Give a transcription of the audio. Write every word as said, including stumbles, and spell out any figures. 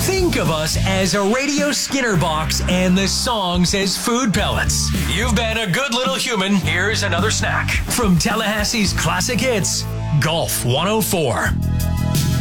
Think of us as a radio Skinner box and the songs as food pellets. You've been a good little human. Here's another snack. From Tallahassee's classic hits, Golf one oh four.